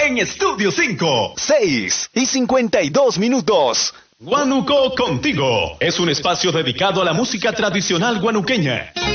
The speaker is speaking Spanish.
en Estudio 5. 6:52. Guanuco Contigo es un espacio dedicado a la música tradicional guanuqueña.